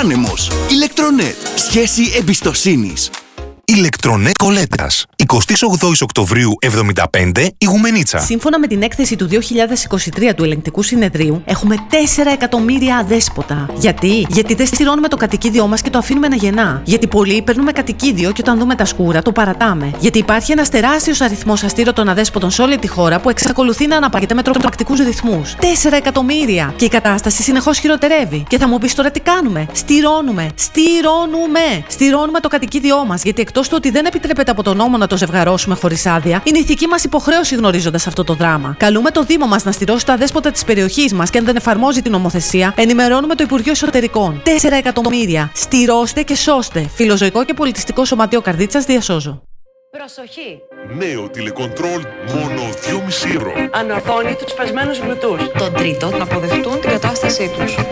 Άνεμος. Ηλεκτρονέτ. Σχέση εμπιστοσύνης. Ηλεκτρονέτ Κολέτρας. 28 Οκτωβρίου 75, η Γουμενίτσα. Σύμφωνα με την έκθεση του 2023 του Ελεγκτικού Συνεδρίου, έχουμε 4 εκατομμύρια αδέσποτα. Γιατί δεν στηρώνουμε το κατοικίδιό μας και το αφήνουμε να γεννά. Γιατί πολλοί παίρνουμε κατοικίδιο και όταν δούμε τα σκούρα το παρατάμε. Γιατί υπάρχει ένας τεράστιος αριθμός αστήρωτων αδέσποτων σε όλη τη χώρα που εξακολουθεί να αναπαράγεται με τρομακτικούς ρυθμούς. 4 εκατομμύρια! Και η κατάσταση συνεχώς χειροτερεύει. Και θα μου πεις τώρα τι κάνουμε. Στηρώνουμε το κατοικίδιό μας. Γιατί εκτός του ότι δεν επιτρέπεται από τον νόμο να το ζευγαρώσουμε χωρίς άδεια, είναι ηθική μας υποχρέωση γνωρίζοντας αυτό το δράμα. Καλούμε το Δήμο μας να στηρώσει τα αδέσποτα της περιοχής μας και αν δεν εφαρμόζει την νομοθεσία, ενημερώνουμε το Υπουργείο Εσωτερικών. 4 εκατομμύρια! Στηρώστε και σώστε! Φιλοζωικό και Πολιτιστικό Σωματείο Καρδίτσας διασώζω. Προσοχή! Νέο τηλεκοντρόλ μόνο 2,5 ευρώ. Ανορθώνει τους σπασμένους γλουτούς. Τον τρίτο να αποδεχτούν την κατάστασή τους.